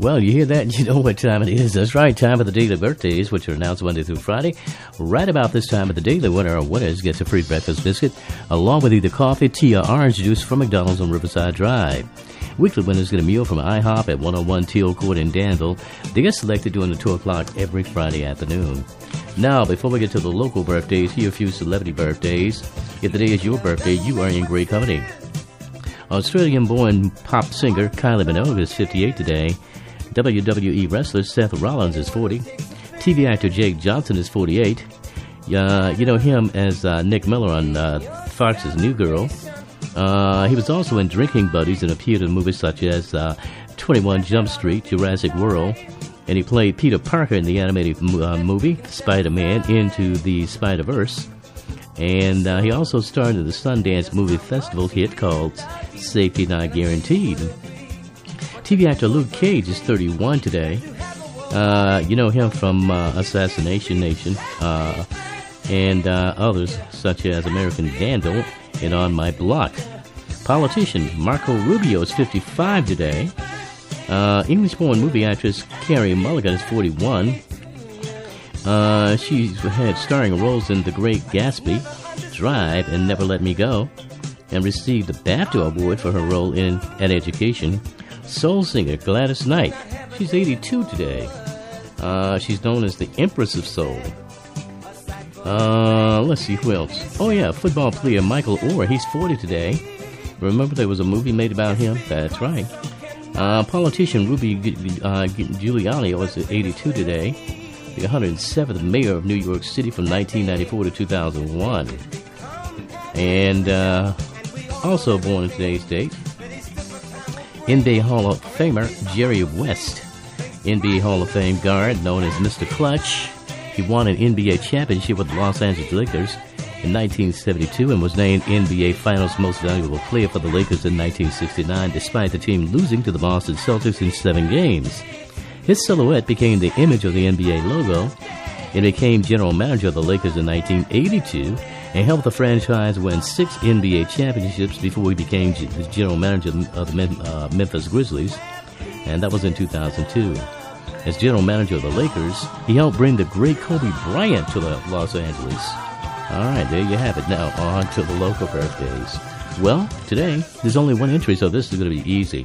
Well, you hear that, you know what time it is. That's right, time for the daily birthdays, which are announced Monday through Friday. Right about this time of the day, the winner or winners gets a free breakfast biscuit, along with either coffee, tea, or orange juice from McDonald's on Riverside Drive. Weekly winners get a meal from IHOP at 101 Teal Court in Danville. They get selected during the 2 o'clock every Friday afternoon. Now, before we get to the local birthdays, here are a few celebrity birthdays. If today is your birthday, you are in great company. Australian-born pop singer Kylie Minogue is 58 today. WWE wrestler Seth Rollins is 40. TV actor Jake Johnson is 48. You know him as Nick Miller on Fox's New Girl. He was also in Drinking Buddies and appeared in movies such as 21 Jump Street, Jurassic World, and he played Peter Parker in the animated movie Spider-Man Into the Spider-Verse. And he also starred in the Sundance Movie Festival hit called Safety Not Guaranteed. TV actor Luke Cage is 31 today. You know him from Assassination Nation and others such as American Vandal and On My Block. Politician Marco Rubio is 55 today. English-born movie actress Carey Mulligan is 41. She's had starring roles in The Great Gatsby, Drive, and Never Let Me Go, and received the BAFTA Award for her role in An Education. Soul singer Gladys Knight, she's 82 today. She's known as the Empress of Soul. Let's see who else. Oh yeah, football player Michael Orr, he's 40 today. Remember there was a movie made about him? That's right. Politician Rudy Giuliani was 82 today. The 107th mayor of New York City from 1994 to 2001. And also born in today's date, NBA Hall of Famer Jerry West. NBA Hall of Fame guard known as Mr. Clutch. He won an NBA championship with the Los Angeles Lakers in 1972 and was named NBA Finals Most Valuable Player for the Lakers in 1969, despite the team losing to the Boston Celtics in 7 games. His silhouette became the image of the NBA logo. He became general manager of the Lakers in 1982 and helped the franchise win 6 NBA championships before he became the general manager of the Memphis Grizzlies, and that was in 2002. As general manager of the Lakers, he helped bring the great Kobe Bryant to Los Angeles. All right, there you have it. Now, on to the local birthdays. Well, today, there's only one entry, so this is going to be easy.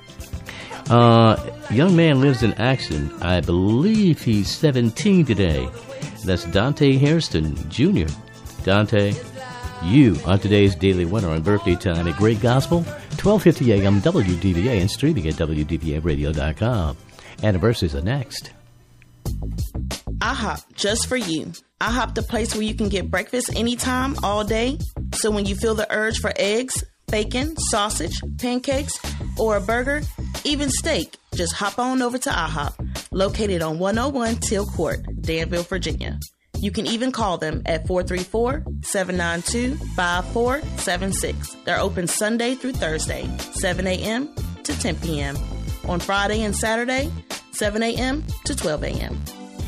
Young man lives in Axon. I believe he's 17 today. That's Dante Hairston Jr. Dante, you are today's daily winner on birthday time at Great Gospel, 1250 AM WDVA, and streaming at WDVAradio.com. Anniversaries are next. IHOP, just for you. IHOP, the place where you can get breakfast anytime, all day. So when you feel the urge for eggs, bacon, sausage, pancakes, or a burger, even steak, just hop on over to IHOP, located on 101 Teal Court, Danville, Virginia. You can even call them at 434-792-5476. They're open Sunday through Thursday, 7 a.m. to 10 p.m. On Friday and Saturday, 7 a.m. to 12 a.m.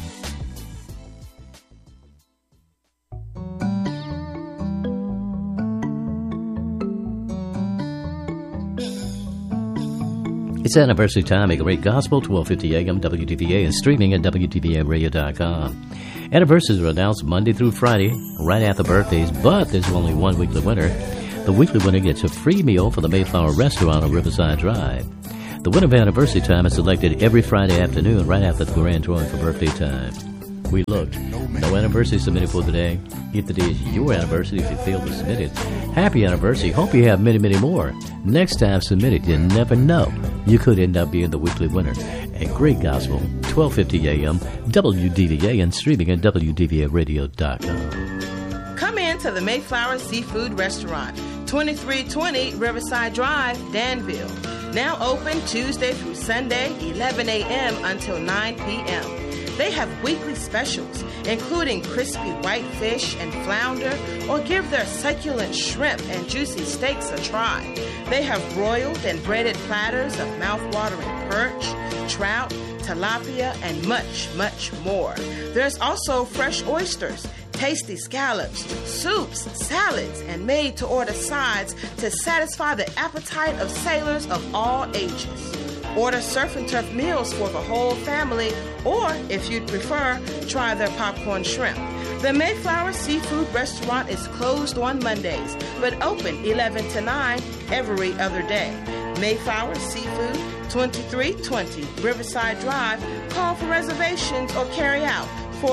It's anniversary time at Great Gospel, 1250 AM WDVA, and streaming at WDVAradio.com. Anniversaries are announced Monday through Friday, right after birthdays, but there's only one weekly winner. The weekly winner gets a free meal for the Mayflower Restaurant on Riverside Drive. The winner of anniversary time is selected every Friday afternoon, right after the grand drawing for birthday time. We looked. No anniversary submitted for today. If today is your anniversary, if you failed to submit it, happy anniversary. Hope you have many, many more. Next time submit it. You never know. You could end up being the weekly winner at Great Gospel, 1250 AM, WDVA, and streaming at WDVAradio.com. Come in to the Mayflower Seafood Restaurant, 2320 Riverside Drive, Danville. Now open Tuesday through Sunday, 11 a.m. until 9 p.m. They have weekly specials, including crispy white fish and flounder, or give their succulent shrimp and juicy steaks a try. They have broiled and breaded platters of mouth-watering perch, trout, tilapia, and much, much more. There's also fresh oysters, tasty scallops, soups, salads, and made-to-order sides to satisfy the appetite of sailors of all ages. Order Surf and Turf meals for the whole family, or if you'd prefer, try their popcorn shrimp. The Mayflower Seafood Restaurant is closed on Mondays, but open 11 to 9 every other day. Mayflower Seafood, 2320 Riverside Drive. Call for reservations or carry out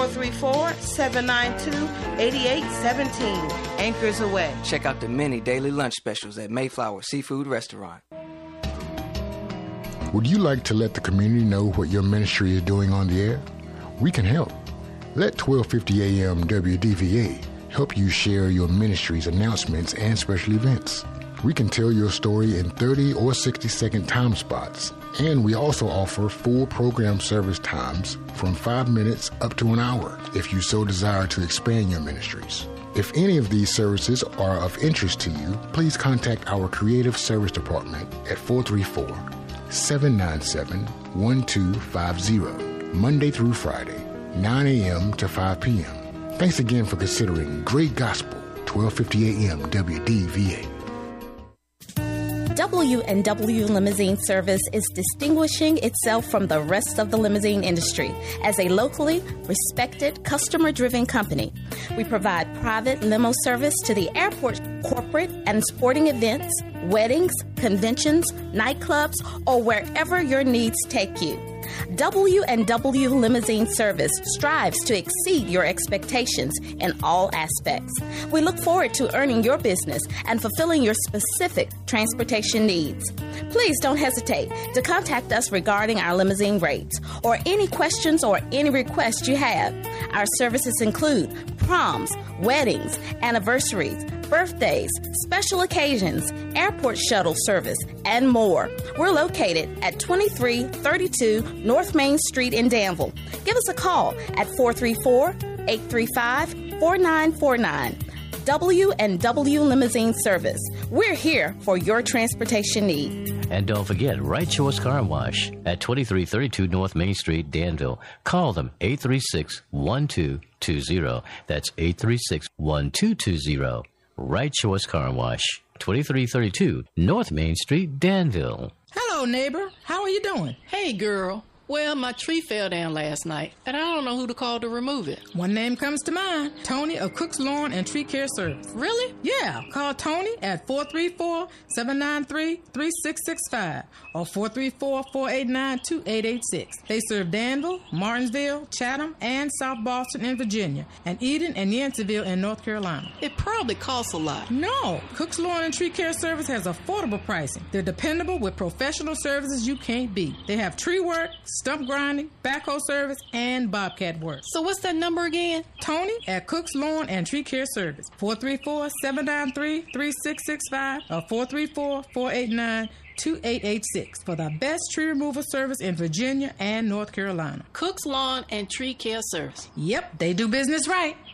434-792-8817. Anchors Away. Check out the many daily lunch specials at Mayflower Seafood Restaurant. Would you like to let the community know what your ministry is doing on the air? We can help. Let 1250 AM WDVA help you share your ministry's announcements and special events. We can tell your story in 30 or 60-second time spots, and we also offer full program service times from 5 minutes up to an hour if you so desire to expand your ministries. If any of these services are of interest to you, please contact our Creative Service Department at 434-797-1250, Monday through Friday, 9 a.m. to 5 p.m. Thanks again for considering Great Gospel, 1250 AM WDVA. W&W Limousine Service is distinguishing itself from the rest of the limousine industry as a locally respected, customer-driven company. We provide private limo service to the airport, corporate and sporting events, weddings, conventions, nightclubs, or wherever your needs take you. W&W Limousine Service strives to exceed your expectations in all aspects. We look forward to earning your business and fulfilling your specific transportation needs. Please don't hesitate to contact us regarding our limousine rates or any questions or any requests you have. Our services include proms, weddings, anniversaries, birthdays, special occasions, airport shuttle service, and more. We're located at 2332 North Main Street in Danville. Give us a call at 434-835-4949. W&W Limousine Service. We're here for your transportation need. And don't forget, Right Choice Car Wash at 2332 North Main Street, Danville. Call them 836-1220. That's 836-1220. Right Choice Car Wash, 2332 North Main Street, Danville. Hello, neighbor. How are you doing? Hey, girl. Well, my tree fell down last night, and I don't know who to call to remove it. One name comes to mind. Tony of Cook's Lawn and Tree Care Service. Really? Yeah. Call Tony at 434-793-3665 or 434-489-2886. They serve Danville, Martinsville, Chatham, and South Boston in Virginia, and Eden and Yanceyville in North Carolina. It probably costs a lot. No. Cook's Lawn and Tree Care Service has affordable pricing. They're dependable with professional services you can't beat. They have tree work, stump grinding, backhoe service, and bobcat work. So what's that number again? Tony at Cook's Lawn and Tree Care Service, 434-793-3665 or 434-489-2886 for the best tree removal service in Virginia and North Carolina. Cook's Lawn and Tree Care Service. Yep, they do business right.